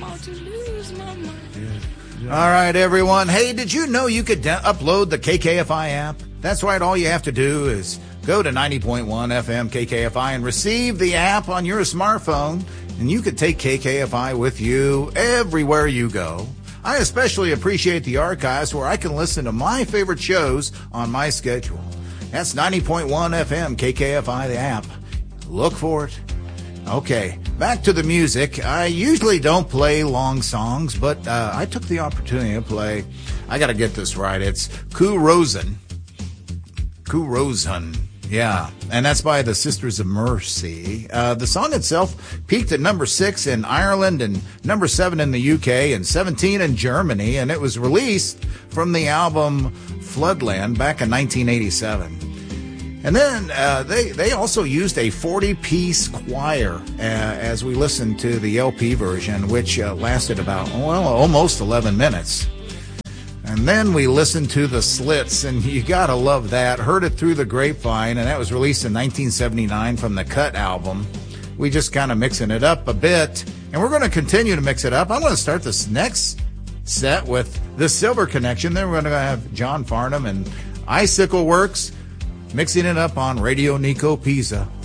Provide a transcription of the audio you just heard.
All right, everyone. Hey, did you know you could upload the KKFI app? That's right. All you have to do is go to 90.1 FM KKFI and receive the app on your smartphone, and you could take KKFI with you everywhere you go. I especially appreciate the archives where I can listen to my favorite shows on my schedule. That's 90.1 FM KKFI, the app. Look for it. Okay, back to the music. I usually don't play long songs, but I took the opportunity to play, I got to get this right, it's Koo Rosen. Yeah, and that's by the Sisters of Mercy. The song itself peaked at number 6 in Ireland and number 7 in the UK and 17 in Germany, and it was released from the album Floodland back in 1987. And then they also used a 40-piece choir as we listened to the LP version, which lasted about, almost 11 minutes. And then we listened to the Slits, and you gotta love that. Heard It Through the Grapevine, and that was released in 1979 from the Cut album. We just kind of mixing it up a bit, and we're going to continue to mix it up. I'm going to start this next set with the Silver Connection. Then we're going to have John Farnham and Icicle Works mixing it up on Radio Nico Pisa.